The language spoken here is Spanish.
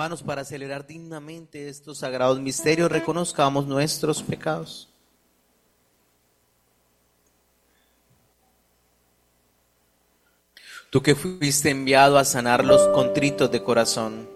Hermanos, para celebrar dignamente estos sagrados misterios, reconozcamos nuestros pecados. Tú que fuiste enviado a sanar los contritos de corazón,